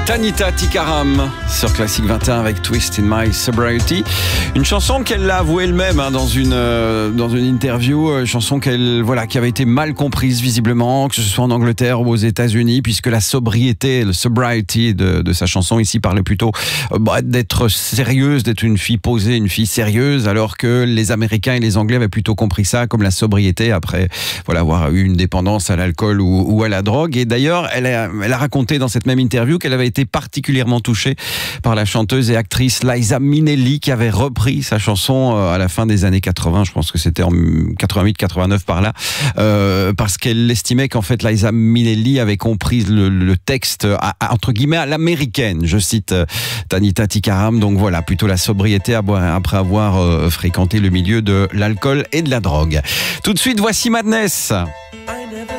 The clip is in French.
Tanita Tikaram sur Classic 21 avec Twist in My Sobriety. Une chanson qu'elle l'a avoué elle-même dans une interview, chanson qui avait été mal comprise visiblement, que ce soit en Angleterre ou aux États-Unis, puisque la sobriété, le sobriety de sa chanson ici parlait plutôt d'être sérieuse, d'être une fille posée, une fille sérieuse, alors que les Américains et les Anglais avaient plutôt compris ça comme la sobriété après avoir eu une dépendance à l'alcool ou à la drogue. Et d'ailleurs, elle a raconté dans cette même interview qu'elle avait été particulièrement touchée par la chanteuse et actrice Liza Minnelli qui avait repris sa chanson à la fin des années 80, je pense que c'était en 88-89 par là, parce qu'elle estimait qu'en fait Liza Minnelli avait compris le texte entre guillemets à l'américaine, je cite Tanita Tikaram. Donc voilà, plutôt la sobriété après avoir fréquenté le milieu de l'alcool et de la drogue. Tout de suite, voici Madness.